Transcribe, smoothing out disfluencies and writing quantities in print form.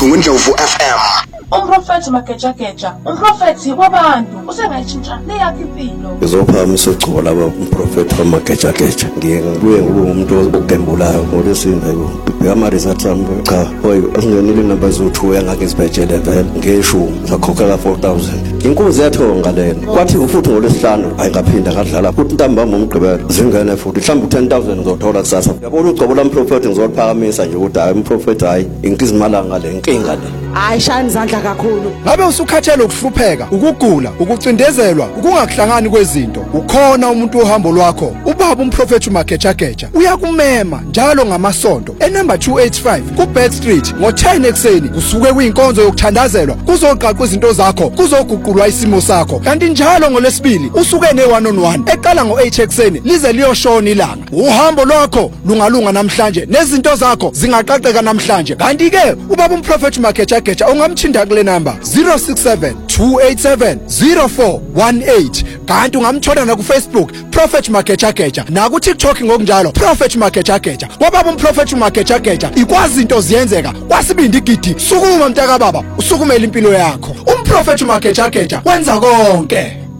kuNdlovu FM. Umprofethi Magejageja, umprofethi wabantu, usengayitshintsha leyakhe impilo. Ngizophamisa ugcobo laba umprofethi wamagejageja. Ngibuye ngube umuntu ogembulayo ngolesini hayibo. Yama results ami cha, hoyo asingenile number zo2 engake sibhejele vele ngeshumi zakhokha la 4000. Inkunzi yathonga lena. Kwathi ufuthi ngolesihlanu ayingaphinda kadlala futhi ntambama umgqibelo zingene futhi mhlawumbe 10000 ngizothola kusasa. Yabona ugcobo lomprofethi ngizoliphakamisa nje ukuthi hayi umprofethi hayi inkizimalanga le inkinga le. Hayi shaya izandla kakhulu. Ngabe usukhathele ukuhlupheka, ukugula, ukucindezelwa, ukungahlangani kwezinto. Ukhona umuntu ohambo lwakho. Ubaba umprofethi uMagejageja uyakumema njalo ngamasonto enumber 285 ku Back Street ngo10 ekseni kusuke kuyinkonzo yokuthandazelwa kuzoqaqwa izinto zakho kuzoguqulwa isimo sakho. Kanti njalo ngolesibili usuke ne1-on-1 eqala ngo8 ekseni lize liyoshona ilanga. Uhambo lwakho lungalunga namhlanje nezinto zakho zingaqaqeka namhlanje. Kanti ke ubaba umprofethi uMagejageja ungamthinda kule number 067 287 0418. Kanti ungamthola na ku Facebook Prophet Magejageja na ku TikTok ngokunjalo Prophet Magejageja. Wababa umprofethi uMagejageja ikwazi into ziyenzeka kwasibindi igidi. Sukuma mntaka baba usukumela impilo yakho. Umprofethi uMagejageja wenza konke.